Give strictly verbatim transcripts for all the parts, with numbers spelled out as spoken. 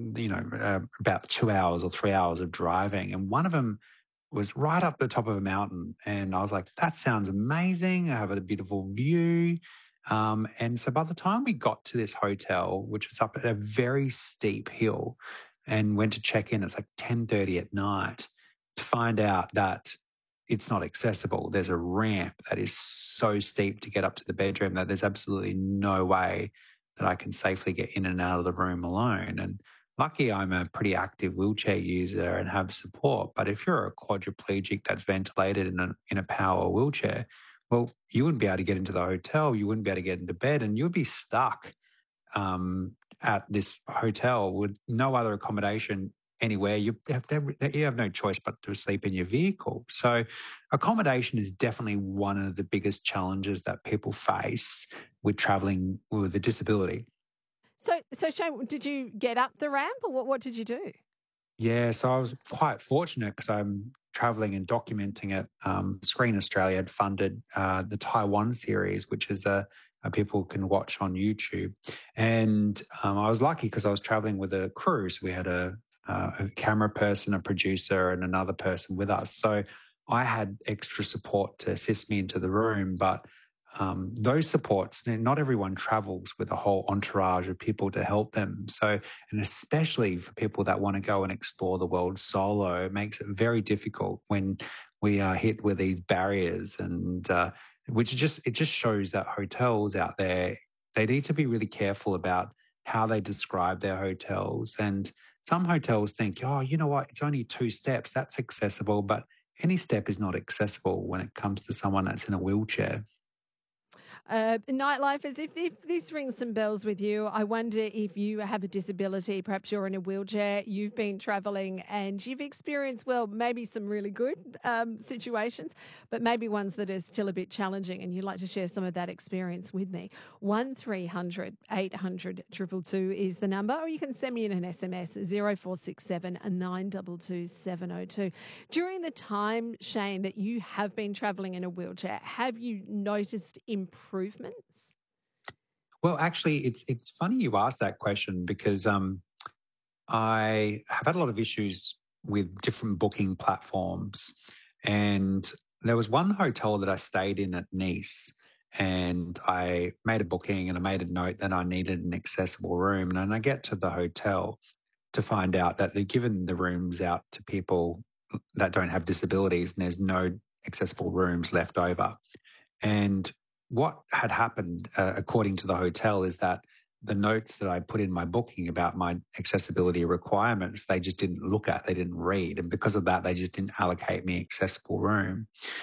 you know, uh, about two hours or three hours of driving. And one of them was right up the top of a mountain. And I was like, that sounds amazing. I have a beautiful view. Um, and so by the time we got to this hotel, which was up at a very steep hill, and went to check in, it's like ten thirty at night, to find out that it's not accessible. There's a ramp that is so steep to get up to the bedroom that there's absolutely no way that I can safely get in and out of the room alone. And lucky I'm a pretty active wheelchair user and have support. But if you're a quadriplegic that's ventilated in a, in a power wheelchair, well, you wouldn't be able to get into the hotel, you wouldn't be able to get into bed, and you would be stuck um, at this hotel with no other accommodation anywhere. You have to, you have no choice but to sleep in your vehicle. So accommodation is definitely one of the biggest challenges that people face with traveling with a disability. So, so Shane, did you get up the ramp, or what, what did you do? Yeah, so I was quite fortunate because I'm traveling and documenting it. Um, Screen Australia had funded uh, the Taiwan series, which is a, a people can watch on YouTube. And um, I was lucky because I was traveling with a crew. So we had a, uh, a camera person, a producer, and another person with us. So I had extra support to assist me into the room. But um, those supports, not everyone travels with a whole entourage of people to help them. So, and especially for people that want to go and explore the world solo, it makes it very difficult when we are hit with these barriers, and uh, which just it just shows that hotels out there, they need to be really careful about how they describe their hotels. And some hotels think, oh, you know what, it's only two steps, that's accessible, but any step is not accessible when it comes to someone that's in a wheelchair. Uh, Nightlifers, if, if this rings some bells with you, I wonder if you have a disability, perhaps you're in a wheelchair, you've been travelling and you've experienced, well, maybe some really good um, situations, but maybe ones that are still a bit challenging, and you'd like to share some of that experience with me. one three hundred eight hundred two two two is the number, or you can send me in an S M S, zero four six seven nine two two seven zero two. During the time, Shane, that you have been travelling in a wheelchair, have you noticed improvement? Improvements? Well, actually, it's it's funny you asked that question because um, I have had a lot of issues with different booking platforms, and there was one hotel that I stayed in at Nice, and I made a booking and I made a note that I needed an accessible room, and then I get to the hotel to find out that they've given the rooms out to people that don't have disabilities, and there's no accessible rooms left over. And what had happened, uh, according to the hotel, is that the notes that I put in my booking about my accessibility requirements, they just didn't look at, they didn't read. And because of that, they just didn't allocate me accessible room.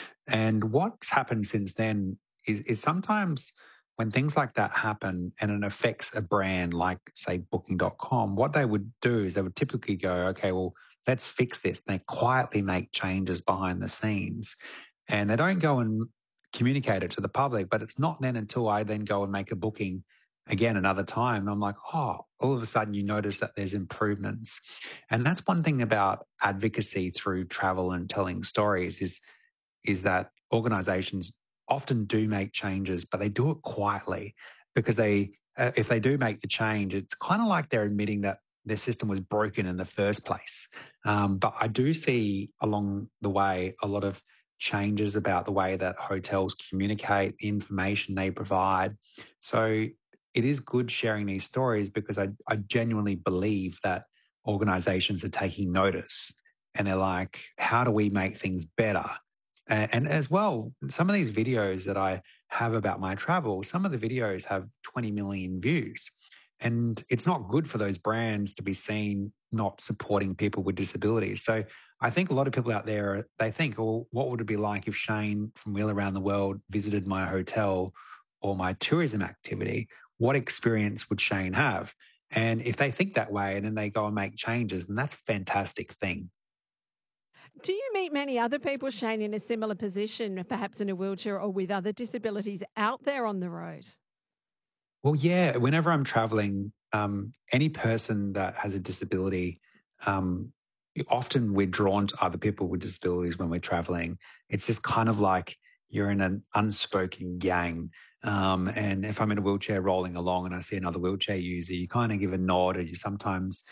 And what's happened since then is, is sometimes when things like that happen and it affects a brand like, say, booking dot com, what they would do is they would typically go, okay, well, let's fix this. And they quietly make changes behind the scenes. And they don't go and communicate it to the public, but it's not then until I then go and make a booking again another time. And I'm like, oh, all of a sudden you notice that there's improvements. And that's one thing about advocacy through travel and telling stories is, is that organizations often do make changes, but they do it quietly because they, uh, if they do make the change, it's kind of like they're admitting that their system was broken in the first place. Um, but I do see along the way a lot of changes about the way that hotels communicate, the information they provide. So it is good sharing these stories because I, I genuinely believe that organizations are taking notice and they're like, how do we make things better? And, and as well, some of these videos that I have about my travel, some of the videos have twenty million views. And it's not good for those brands to be seen not supporting people with disabilities. So I think a lot of people out there, they think, well, what would it be like if Shane from Wheel Around the World visited my hotel or my tourism activity? What experience would Shane have? And if they think that way and then they go and make changes, then that's a fantastic thing. Do you meet many other people, Shane, in a similar position, perhaps in a wheelchair or with other disabilities out there on the road? Well, yeah, whenever I'm traveling, um, any person that has a disability, um, often we're drawn to other people with disabilities when we're traveling. It's just kind of like you're in an unspoken gang. Um, and if I'm in a wheelchair rolling along and I see another wheelchair user, you kind of give a nod, or you sometimes